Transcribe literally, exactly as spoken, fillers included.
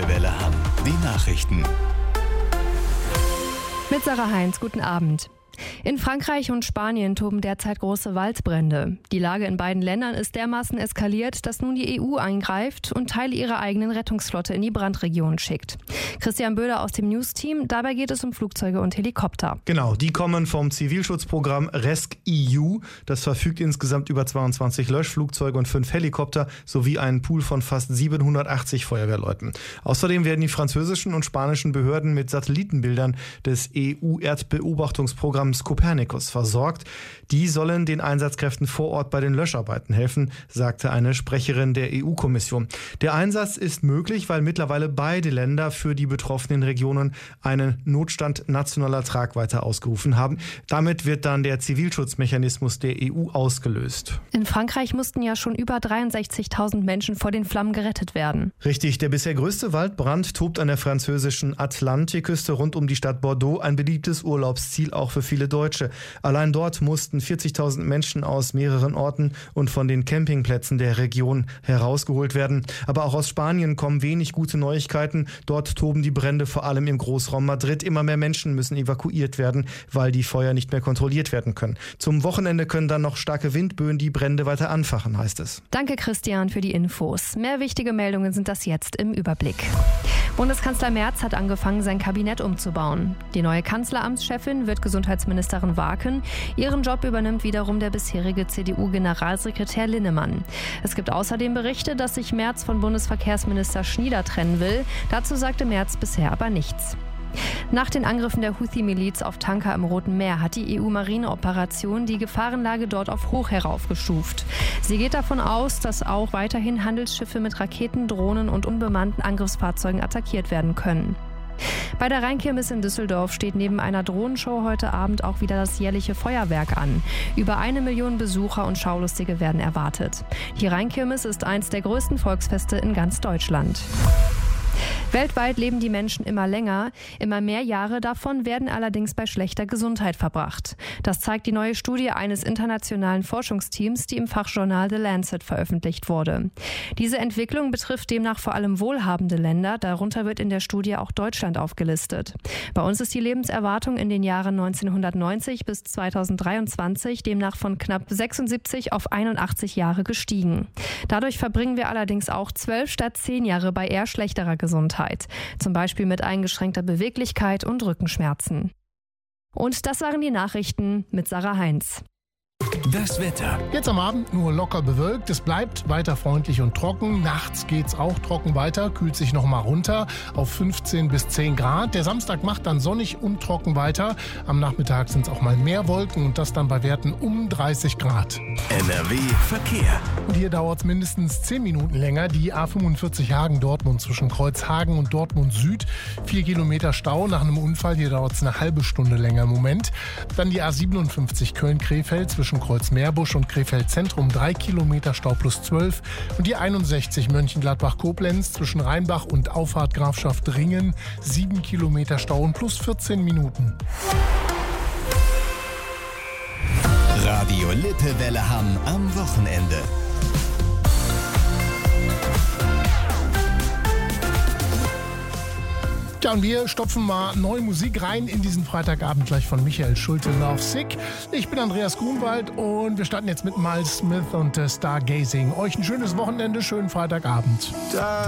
Litte Welle Hamm. Die Nachrichten. Mit Sarah Heinz, guten Abend. In Frankreich und Spanien toben derzeit große Waldbrände. Die Lage in beiden Ländern ist dermaßen eskaliert, dass nun die E U eingreift und Teile ihrer eigenen Rettungsflotte in die Brandregion schickt. Christian Böhler aus dem News-Team, dabei geht es um Flugzeuge und Helikopter. Genau, die kommen vom Zivilschutzprogramm rescEU. Das verfügt insgesamt über zweiundzwanzig Löschflugzeuge und fünf Helikopter sowie einen Pool von fast siebenhundertachtzig Feuerwehrleuten. Außerdem werden die französischen und spanischen Behörden mit Satellitenbildern des E U-Erdbeobachtungsprogramms Copernicus versorgt. Die sollen den Einsatzkräften vor Ort bei den Löscharbeiten helfen, sagte eine Sprecherin der E U-Kommission. Der Einsatz ist möglich, weil mittlerweile beide Länder für die betroffenen Regionen einen Notstand nationaler Tragweite ausgerufen haben. Damit wird dann der Zivilschutzmechanismus der E U ausgelöst. In Frankreich mussten ja schon über dreiundsechzigtausend Menschen vor den Flammen gerettet werden. Richtig, der bisher größte Waldbrand tobt an der französischen Atlantikküste rund um die Stadt Bordeaux, ein beliebtes Urlaubsziel auch für viele Deutsche. Allein dort mussten vierzigtausend Menschen aus mehreren Orten und von den Campingplätzen der Region herausgeholt werden. Aber auch aus Spanien kommen wenig gute Neuigkeiten. Dort toben die Brände vor allem im Großraum Madrid. Immer mehr Menschen müssen evakuiert werden, weil die Feuer nicht mehr kontrolliert werden können. Zum Wochenende können dann noch starke Windböen die Brände weiter anfachen, heißt es. Danke Christian für die Infos. Mehr wichtige Meldungen sind das jetzt im Überblick. Bundeskanzler Merz hat angefangen, sein Kabinett umzubauen. Die neue Kanzleramtschefin wird Gesundheitsministerin Warken. Ihren Job übernimmt wiederum der bisherige C D U-Generalsekretär Linnemann. Es gibt außerdem Berichte, dass sich Merz von Bundesverkehrsminister Schnieder trennen will. Dazu sagte Merz bisher aber nichts. Nach den Angriffen der Houthi-Miliz auf Tanker im Roten Meer hat die E U-Marineoperation die Gefahrenlage dort auf hoch heraufgestuft. Sie geht davon aus, dass auch weiterhin Handelsschiffe mit Raketen, Drohnen und unbemannten Angriffsfahrzeugen attackiert werden können. Bei der Rheinkirmes in Düsseldorf steht neben einer Drohnenshow heute Abend auch wieder das jährliche Feuerwerk an. Über eine Million Besucher und Schaulustige werden erwartet. Die Rheinkirmes ist eins der größten Volksfeste in ganz Deutschland. Weltweit leben die Menschen immer länger. Immer mehr Jahre davon werden allerdings bei schlechter Gesundheit verbracht. Das zeigt die neue Studie eines internationalen Forschungsteams, die im Fachjournal The Lancet veröffentlicht wurde. Diese Entwicklung betrifft demnach vor allem wohlhabende Länder. Darunter wird in der Studie auch Deutschland aufgelistet. Bei uns ist die Lebenserwartung in den Jahren neunzehnhundertneunzig bis zweitausenddreiundzwanzig demnach von knapp sechsundsiebzig auf einundachtzig Jahre gestiegen. Dadurch verbringen wir allerdings auch zwölf statt zehn Jahre bei eher schlechterer Gesundheit. Zum Beispiel mit eingeschränkter Beweglichkeit und Rückenschmerzen. Und das waren die Nachrichten mit Sarah Heinz. Das Wetter. Jetzt am Abend nur locker bewölkt. Es bleibt weiter freundlich und trocken. Nachts geht's auch trocken weiter, kühlt sich noch mal runter auf fünfzehn bis zehn Grad. Der Samstag macht dann sonnig und trocken weiter. Am Nachmittag sind es auch mal mehr Wolken und das dann bei Werten um dreißig Grad. N R W Verkehr. Und hier dauert es mindestens zehn Minuten länger. Die A fünfundvierzig Hagen-Dortmund zwischen Kreuzhagen und Dortmund Süd. Vier Kilometer Stau nach einem Unfall. Hier dauert es eine halbe Stunde länger im Moment. Dann die A siebenundfünfzig Köln-Krefeld zwischen Kreuz-Meerbusch und Krefeld Zentrum. Drei Kilometer Stau plus zwölf. Und die einundsechzig Mönchengladbach-Koblenz zwischen Rheinbach und Auffahrt Grafschaft Ringen. Sieben Kilometer Stau und plus vierzehn Minuten. Radio Litte Welle Hamm am Wochenende. Ja, und wir stopfen mal neue Musik rein in diesen Freitagabend gleich von Michael Schulte, Love Sick. Ich bin Andreas Grunwald und wir starten jetzt mit Miles Smith und äh, Stargazing. Euch ein schönes Wochenende, schönen Freitagabend. Da